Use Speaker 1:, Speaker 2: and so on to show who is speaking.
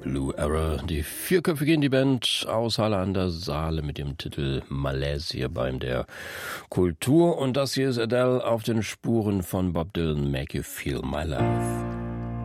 Speaker 1: Blue Error, die vierköpfige Indie-Band aus Halle an der Saale mit dem Titel Malaise hier beim der Kultur. Und das hier ist Adele auf den Spuren von Bob Dylan, Make You Feel My Love.